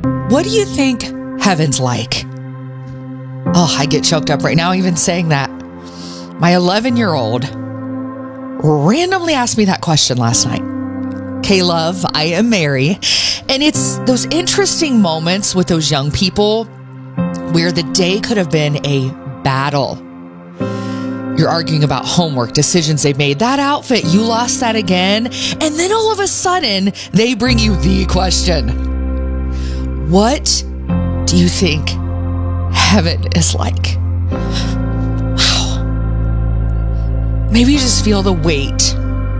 What do you think heaven's like? Oh, I get choked up right now even saying that. My 11-year-old randomly asked me that question last night. Okay, love, I am Mary. And it's those interesting moments with those young people where the day could have been a battle. You're arguing about homework, decisions they've made. That outfit, you lost that again. And then all of a sudden, they bring you the question. What do you think heaven is like? Wow. Maybe you just feel the weight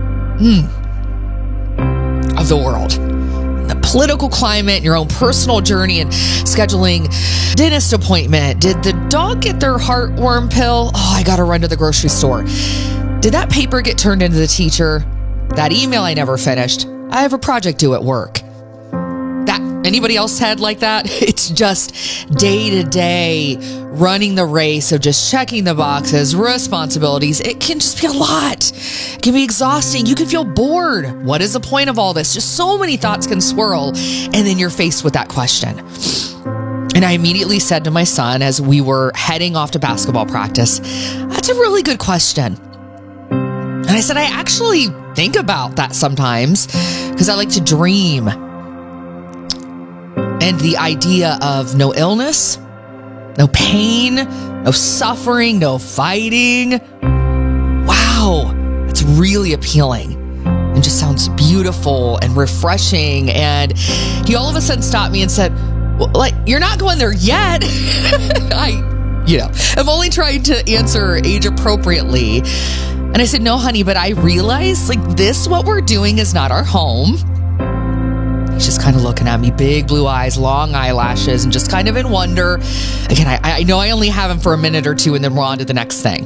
of the world. The political climate, your own personal journey, and scheduling dentist appointment. Did the dog get their heartworm pill? Oh, I gotta run to the grocery store. Did that paper get turned into the teacher? That email I never finished. I have a project due at work. That anybody else had like that? It's just day to day running the race of just checking the boxes, responsibilities. It can just be a lot. It can be exhausting. You can feel bored. What is the point of all this? Just so many thoughts can swirl, and then you're faced with that question. And I immediately said to my son as we were heading off to basketball practice, that's a really good question. And I said, I actually think about that sometimes because I like to dream. And the idea of no illness, no pain, no suffering, no fighting. Wow, it's really appealing and just sounds beautiful and refreshing. And he all of a sudden stopped me and said, well, like, you're not going there yet. I'm only trying to answer age appropriately. And I said, no, honey, but I realize what we're doing is not our home. He's just kind of looking at me, big blue eyes, long eyelashes, and just kind of in wonder. Again, I know I only have him for a minute or two, and then we're on to the next thing.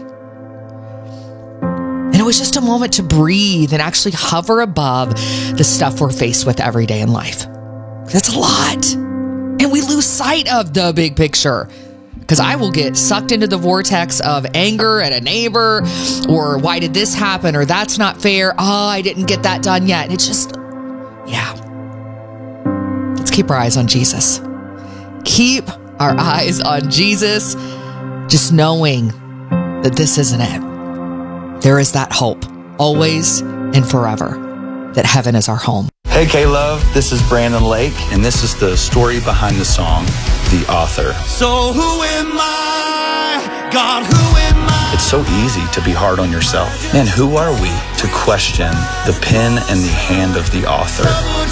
And it was just a moment to breathe and actually hover above the stuff we're faced with every day in life. That's a lot. And we lose sight of the big picture. Because I will get sucked into the vortex of anger at a neighbor, or why did this happen, or that's not fair. Oh, I didn't get that done yet. And it's just, Let's keep our eyes on Jesus. Keep our eyes on Jesus, just knowing that this isn't it. There is that hope, always and forever, that heaven is our home. Hey, K-Love, this is Brandon Lake, and this is the story behind the song, The Author. So who am I? God, who am I? It's so easy to be hard on yourself. Man, who are we to question the pen and the hand of the author?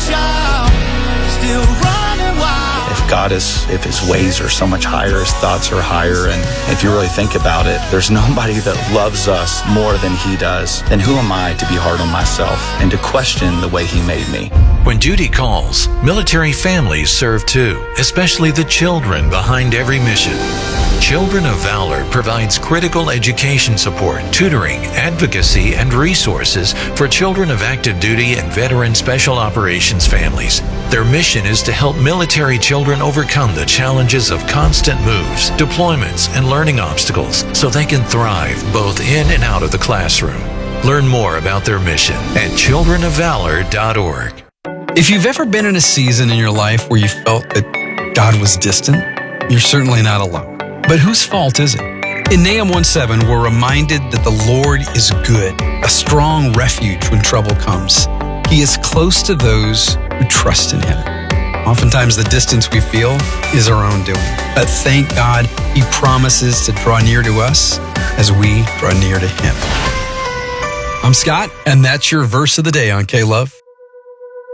If his ways are so much higher, his thoughts are higher, and if you really think about it, there's nobody that loves us more than he does. Then who am I to be hard on myself and to question the way he made me? When duty calls, military families serve too, especially the children behind every mission. Children of Valor provides critical education support, tutoring, advocacy, and resources for children of active duty and veteran special operations families. Their mission is to help military children overcome the challenges of constant moves, deployments, and learning obstacles so they can thrive both in and out of the classroom. Learn more about their mission at childrenofvalor.org. If you've ever been in a season in your life where you felt that God was distant, you're certainly not alone. But whose fault is it? In Nahum 1:7, we're reminded that the Lord is good, a strong refuge when trouble comes. He is close to those who trust in Him. Oftentimes the distance we feel is our own doing. But thank God, He promises to draw near to us as we draw near to Him. I'm Scott, and that's your verse of the day on K-Love.